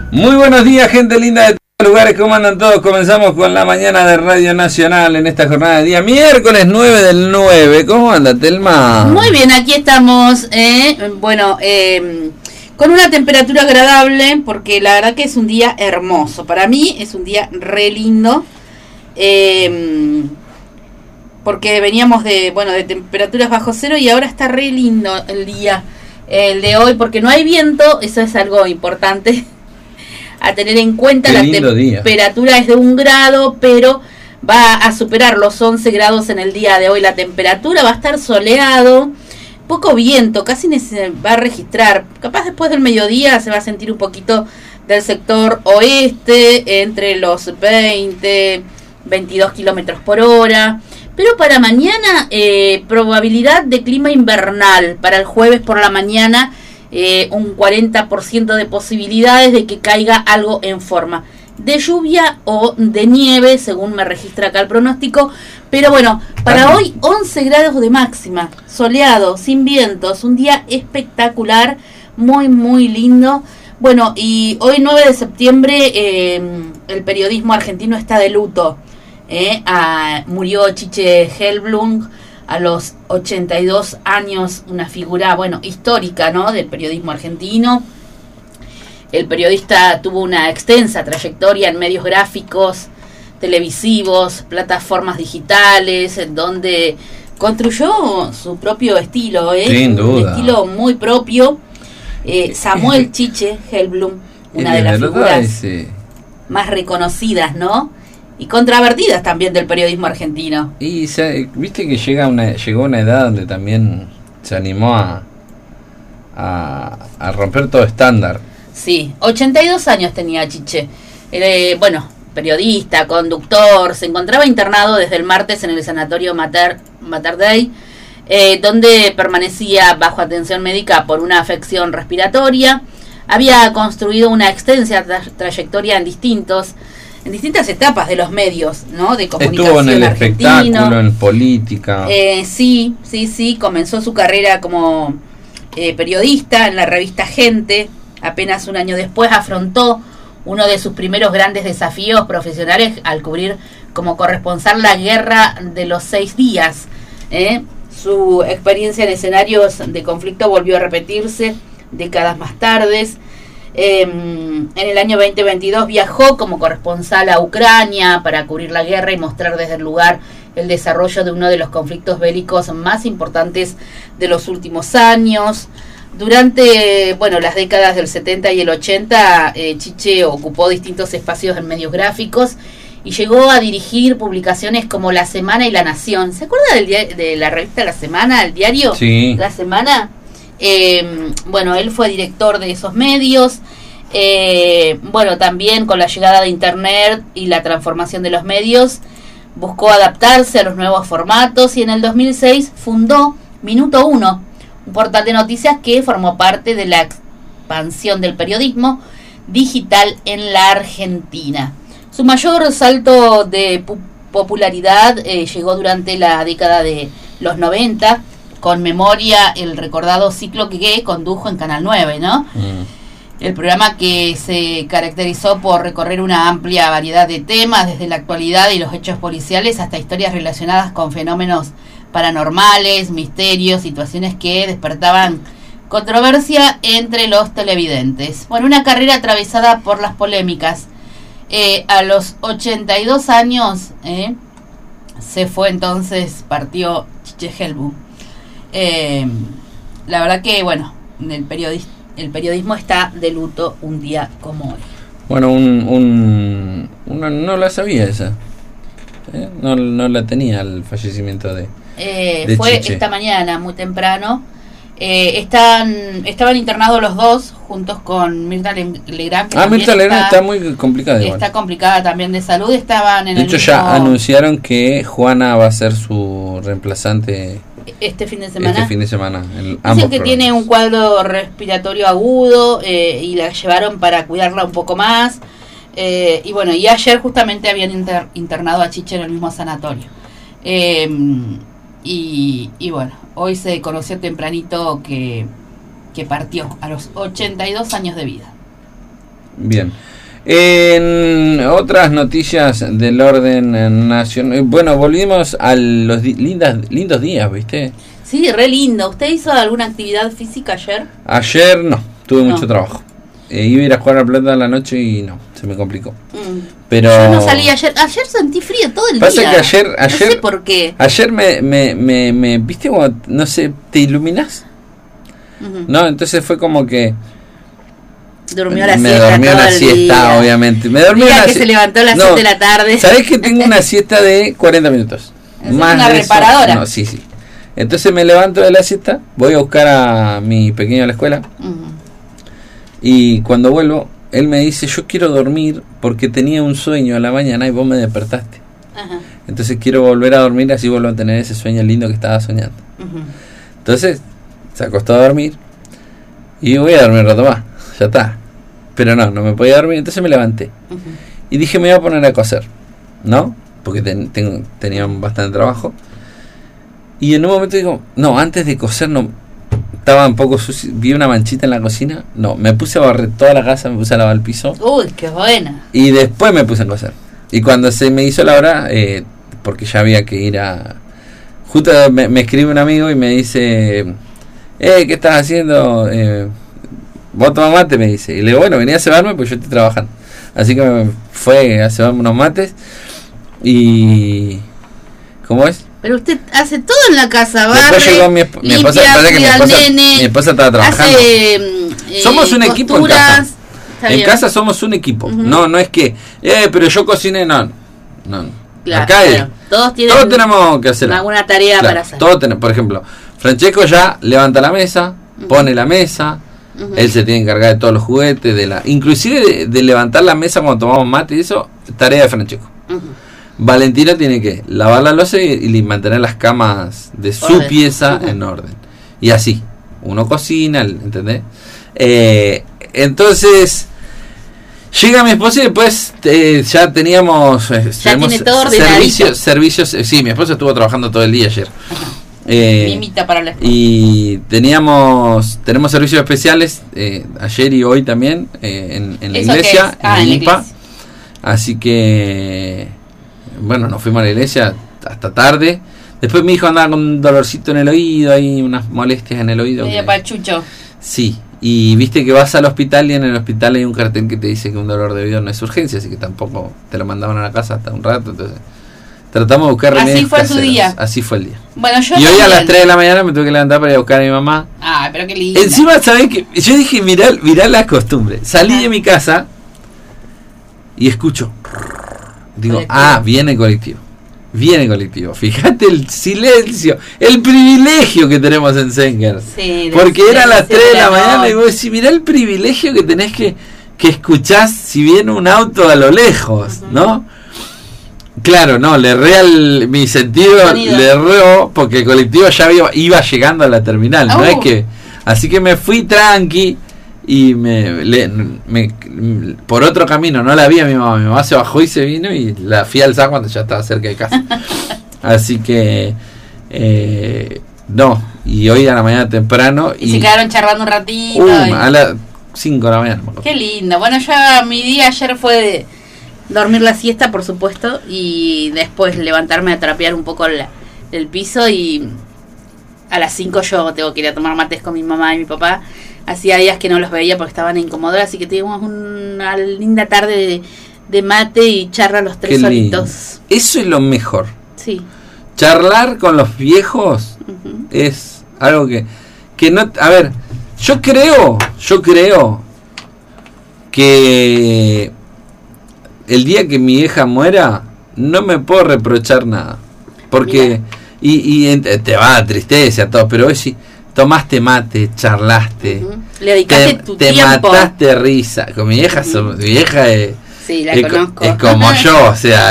Muy buenos días, gente linda de todos los lugares. ¿Cómo andan todos? Comenzamos con la mañana de Radio Nacional en esta jornada de día miércoles 9 del 9. ¿Cómo anda, Telma? Muy bien, aquí estamos. Con una temperatura agradable, porque la verdad que es un día hermoso. Para mí es un día re lindo. Porque veníamos de temperaturas bajo cero y ahora está re lindo el día, el de hoy, porque no hay viento. Eso es algo importante a tener en cuenta. La temperatura es de 1 grado, pero va a superar los 11 grados en el día de hoy. La temperatura va a estar soleado, poco viento, casi ni se va a registrar. Capaz después del mediodía se va a sentir un poquito del sector oeste, entre los 20-22 kilómetros por hora. Pero para mañana, probabilidad de clima invernal. Para el jueves por la mañana, un 40% de posibilidades de que caiga algo en forma de lluvia o de nieve, según me registra acá el pronóstico. Pero bueno, para hoy 11 grados de máxima, soleado, sin vientos, un día espectacular, muy muy lindo. Bueno, y hoy 9 de septiembre el periodismo argentino está de luto. Murió Chiche Hellblum a los 82 años, una figura, histórica, ¿no?, del periodismo argentino. El periodista tuvo una extensa trayectoria en medios gráficos, televisivos, plataformas digitales, en donde construyó su propio estilo, Sin duda. Un estilo muy propio. Samuel Chiche Hellblum, una de las figuras más reconocidas, ¿no?, y controvertidas también del periodismo argentino. Y viste que llegó una edad donde también se animó a romper todo estándar. Sí, 82 años tenía Chiche. Periodista, conductor, se encontraba internado desde el martes en el sanatorio Mater Dei, donde permanecía bajo atención médica por una afección respiratoria. Había construido una extensa trayectoria en distintas etapas de los medios, ¿no?, de comunicación. Estuvo en el argentino, espectáculo, en política. Sí, comenzó su carrera como periodista en la revista Gente. Apenas un año después afrontó uno de sus primeros grandes desafíos profesionales al cubrir como corresponsal la guerra de los 6 días. Su experiencia en escenarios de conflicto volvió a repetirse décadas más tarde. En el año 2022 viajó como corresponsal a Ucrania para cubrir la guerra y mostrar desde el lugar el desarrollo de uno de los conflictos bélicos más importantes de los últimos años. Durante las décadas del 70 y el 80, Chiche ocupó distintos espacios en medios gráficos y llegó a dirigir publicaciones como La Semana y La Nación. ¿Se acuerda de la revista La Semana, el diario? Sí. La Semana. Él fue director de esos medios. También con la llegada de Internet y la transformación de los medios, buscó adaptarse a los nuevos formatos y en el 2006 fundó Minuto 1, un portal de noticias que formó parte de la expansión del periodismo digital en la Argentina. Su mayor salto de popularidad llegó durante la década de los 90, con Memoria, el recordado ciclo que condujo en Canal 9, ¿no? El programa que se caracterizó por recorrer una amplia variedad de temas, desde la actualidad y los hechos policiales hasta historias relacionadas con fenómenos paranormales, misterios, situaciones que despertaban controversia entre los televidentes. Una carrera atravesada por las polémicas. A los 82 años se fue entonces, partió Chiche Hellblum. La verdad que el periodismo está de luto un día como hoy. No la sabía esa. No la tenía el fallecimiento de fue Chiche. Esta mañana, muy temprano. Estaban internados los dos juntos con Mirta Legrand. Mirta Legrand está muy complicada. Está complicada también de salud. Estaban en de hecho, ya anunciaron que Juana va a ser su reemplazante este fin de semana. Dicen que tiene un cuadro respiratorio agudo y la llevaron para cuidarla un poco más. Y ayer justamente habían internado a Chiche en el mismo sanatorio. Hoy se conoció tempranito que partió a los 82 años de vida. Bien. En otras noticias del orden nacional, bueno, volvimos a los lindos días, ¿viste? Sí, re lindo. ¿Usted hizo alguna actividad física ayer? Ayer no, tuve mucho trabajo. Iba a ir a jugar a Plata en la noche y no, se me complicó. Pero yo no salí ayer. Ayer sentí frío todo el pasa día. Que ayer no sé por qué. Ayer me ¿viste como, no sé, te iluminás? No, entonces fue como que durmió la me siesta dormí todo una el siesta, día. obviamente. Me dormí que se levantó a las 7 de la tarde. ¿Sabés que tengo una siesta de 40 minutos? Más una reparadora. No, sí. Entonces me levanto de la siesta, voy a buscar a mi pequeño a la escuela. Y cuando vuelvo, él me dice, yo quiero dormir porque tenía un sueño a la mañana y vos me despertaste. Ajá. Entonces quiero volver a dormir, así vuelvo a tener ese sueño lindo que estaba soñando. Entonces se acostó a dormir y voy a dormir un rato más, ya está. Pero no me podía dormir, entonces me levanté. Y dije, me voy a poner a coser, ¿no? Porque tenía bastante trabajo. Y en un momento digo, no, antes de coser no... Estaba un poco sucio, vi una manchita en la cocina. No, me puse a barrer toda la casa, me puse a lavar el piso. Uy, qué buena. Y después me puse a coser. Y cuando se me hizo la hora, porque ya había que ir a... Justo me escribe un amigo y me dice, ¿qué estás haciendo? ¿Vos tomás mate? Me dice. Y le digo, bueno, venía a cebarme pues yo estoy trabajando. Así que me fue a cebarme unos mates. Y... ¿Cómo es? Pero usted hace todo en la casa, barre, después llegó mi esposa, mi esposa estaba trabajando. Somos un equipo en casa. En casa somos un equipo. No es que, pero yo cociné, no. Claro, acá todos tenemos que hacer alguna tarea para hacer. Todos tenemos, por ejemplo, Francesco ya levanta la mesa, pone la mesa, él se tiene que encargar de todos los juguetes, inclusive de levantar la mesa cuando tomamos mate y eso, tarea de Francesco. Valentina tiene que lavar la loza y mantener las camas de su pieza en orden. Y así, uno cocina, ¿entendés? Entonces, llega mi esposa y después ya teníamos tiene todo ordenadito. servicios. Sí, mi esposa estuvo trabajando todo el día ayer. Mimita para la escuela. Y tenemos servicios especiales ayer y hoy también en la iglesia, en el IPA. Así que... Bueno, nos fuimos a la iglesia hasta tarde. Después mi hijo andaba con un dolorcito en el oído, hay unas molestias en el oído. Medio pachucho. Sí, y viste que vas al hospital y en el hospital hay un cartel que te dice que un dolor de oído no es urgencia, así que tampoco te lo mandaban a la casa hasta un rato. Entonces tratamos de buscar remedios. Así fue caseros. Su día. Así fue el día. Bueno, yo y hoy a las 3 de la mañana me tuve que levantar para ir a buscar a mi mamá. Ah, pero qué lindo. Encima, ¿sabés qué? Yo dije, mirá la costumbre. Salí de mi casa y escucho... Digo, viene colectivo. Fíjate el silencio, el privilegio que tenemos en Senker. Sí, porque era a las 3 de la mañana y vos decís, mirá el privilegio que tenés que escuchás si viene un auto a lo lejos, ¿no? Claro, no, le erré mi sentido, le erró porque el colectivo ya iba llegando a la terminal, no es que... Así que me fui tranqui. Y por otro camino no la vi a mi mamá se bajó y se vino y la fui a alzar cuando ya estaba cerca de casa. Así que no, y hoy a la mañana temprano y se quedaron charlando un ratito a las 5 de la mañana. Qué lindo. Bueno, mi día ayer fue de dormir la siesta, por supuesto, y después levantarme a trapear un poco el piso, y a las 5 yo tengo que ir a tomar mates con mi mamá y mi papá. Hacía días que no los veía porque estaban en Comodoro, así que tuvimos una linda tarde de mate y charla los tres solitos. Eso es lo mejor. Sí. Charlar con los viejos es algo que no... A ver, yo creo que el día que mi hija muera no me puedo reprochar nada. Porque... Y te va a tristeza, todo, pero hoy sí... Tomaste mate, charlaste, le dedicaste tu tiempo. Te mataste risa. Con mi vieja, mi vieja es como yo, o sea,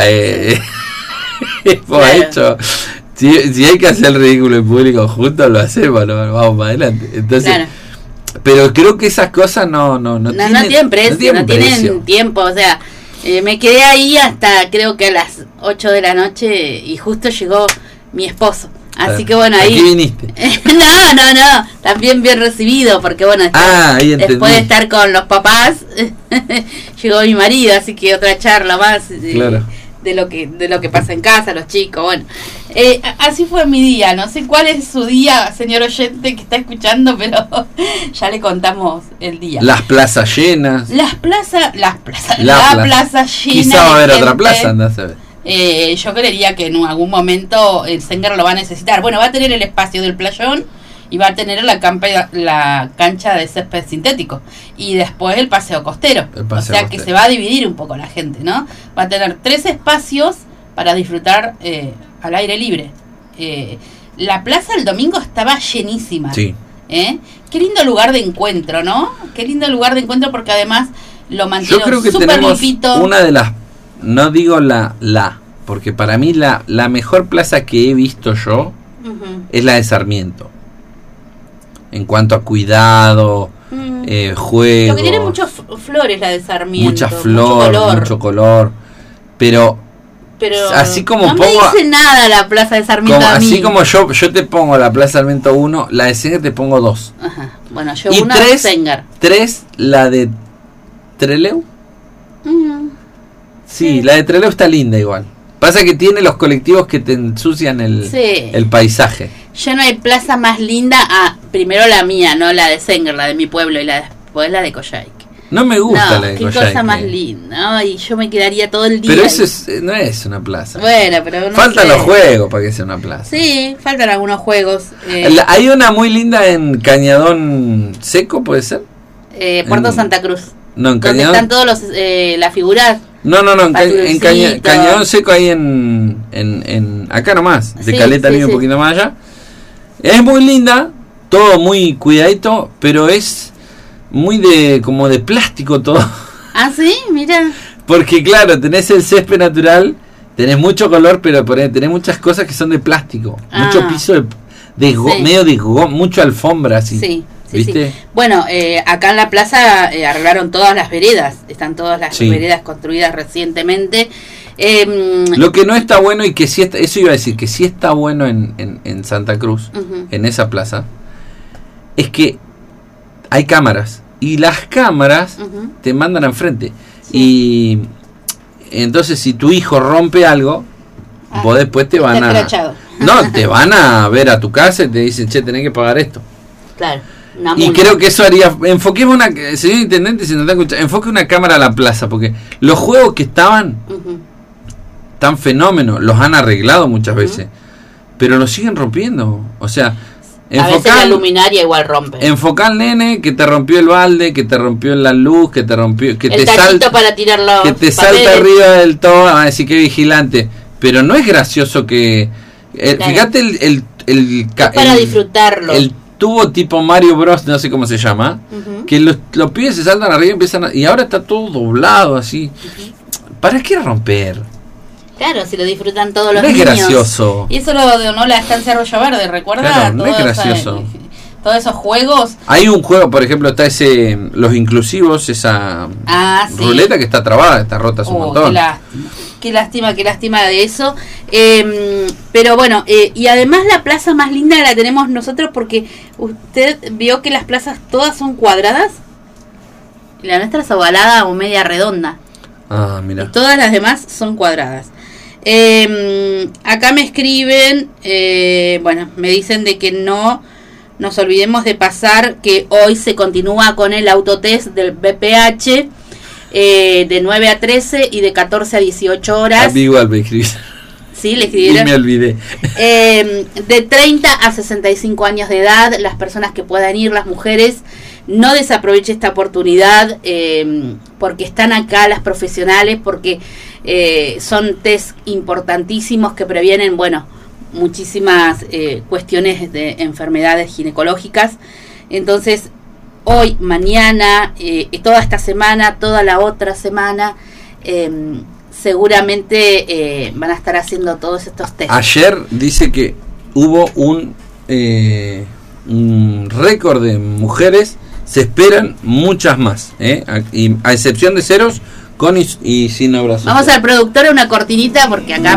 hemos hecho. Si hay que hacer el ridículo en público juntos, lo hacemos, vamos para adelante. Entonces, pero creo que esas cosas no tienen precio, no tienen tiempo, o sea, me quedé ahí hasta creo que a las 8 de la noche y justo llegó mi esposo. Así que bueno, ahí... ¿Aquí viniste? No, también bien recibido, porque bueno, ahí después de estar con los papás, llegó mi marido, así que otra charla más claro. de lo que pasa en casa, los chicos, bueno. Así fue mi día, no sé cuál es su día, señor oyente que está escuchando, pero ya le contamos el día. Las plazas llenas. La plaza llena. Quizá va a haber otra plaza, andás a ver. Yo creería que en algún momento el Sengar lo va a necesitar. Bueno, va a tener el espacio del playón y va a tener la cancha de césped sintético y después el paseo costero. Que se va a dividir un poco la gente, ¿no? Va a tener 3 espacios para disfrutar al aire libre. La plaza el domingo estaba llenísima. Sí. Qué lindo lugar de encuentro, ¿no? Qué lindo lugar de encuentro porque además lo mantiene súper limpito. Yo creo que tenemos una de las... No digo porque para mí la mejor plaza que he visto yo es la de Sarmiento. En cuanto a cuidado, juegos. Lo que tiene muchas flores la de Sarmiento. Mucha flor, mucho color. Pero así como no me dice nada la plaza de Sarmiento a mí. Así como yo te pongo la plaza de Sarmiento 1, la de Sengar te pongo 2. Ajá. Bueno, yo y una 3, la de Trelew. Sí, la de Trelew está linda igual. Pasa que tiene los colectivos que te ensucian el paisaje. Ya no hay plaza más linda. Primero la mía, no la de Sengar, la de mi pueblo, y después la de Coyhaique. No me gusta la de Coyhaique. Qué cosa más linda. Y yo me quedaría todo el día. Pero eso no es una plaza. Bueno, pero no faltan los juegos para que sea una plaza. Sí, faltan algunos juegos. Hay una muy linda en Cañadón Seco, ¿puede ser? Puerto Santa Cruz. No, en Cañadón. Donde están todos las figuras. No, en Cañadón Seco ahí en acá nomás, de Caleta Libre un poquito más allá. Es muy linda, todo muy cuidadito, pero es muy como de plástico todo. Ah, sí, mira. Porque claro, tenés el césped natural, tenés mucho color, pero tenés muchas cosas que son de plástico. Mucho piso medio de mucho alfombra así. Sí. ¿Viste? Sí. Bueno, acá en la plaza arreglaron todas las veredas, están todas las veredas construidas recientemente. Lo que no está bueno y que sí está, eso iba a decir, que sí está bueno en Santa Cruz, en esa plaza, es que hay cámaras y las cámaras te mandan enfrente. Y entonces si tu hijo rompe algo, vos después te van te van a ver a tu casa y te dicen, che, tenés que pagar esto. Claro. Y creo que eso haría, enfoquemos señor intendente, si nos está escuchando, enfoque una cámara a la plaza, porque los juegos que estaban tan fenómenos, los han arreglado muchas veces, pero los siguen rompiendo. O sea, a veces la luminaria igual rompe. Enfocar al nene que te rompió el balde, que te rompió la luz, que te rompió, que el te salta para tirar los que te papeles. Salta arriba del todo, va a decir que vigilante, pero no es gracioso que fíjate es para disfrutarlo. El tubo tipo Mario Bros, no sé cómo se llama, que los pibes se saltan arriba y empiezan y ahora está todo doblado así. ¿Para qué romper? Claro, si lo disfrutan todos los niños. No es gracioso. Y eso lo donó la estancia Arroyo Verde, ¿recuerda? Claro, no es gracioso. Todos esos juegos. Hay un juego, por ejemplo, está los inclusivos, esa ruleta que está trabada, está rota hace un montón. Qué lástima de eso. Pero bueno, y además la plaza más linda la tenemos nosotros porque usted vio que las plazas todas son cuadradas y la nuestra es ovalada o media redonda. Ah, mira. Y todas las demás son cuadradas. Acá me escriben, me dicen de que no nos olvidemos de pasar que hoy se continúa con el autotest del BPH. De 9 a 13 y de 14 a 18 horas. Igual me escribí. Sí, le escribieron. Y me olvidé. De 30 a 65 años de edad, las personas que puedan ir, las mujeres, no desaproveche esta oportunidad porque están acá las profesionales, porque son test importantísimos que previenen, muchísimas cuestiones de enfermedades ginecológicas. Entonces, hoy, mañana, toda esta semana, toda la otra semana, seguramente van a estar haciendo todos estos test. Ayer dice que hubo un récord de mujeres, se esperan muchas más, y a excepción de ceros, con y sin obras. Vamos al productor a una cortinita porque acá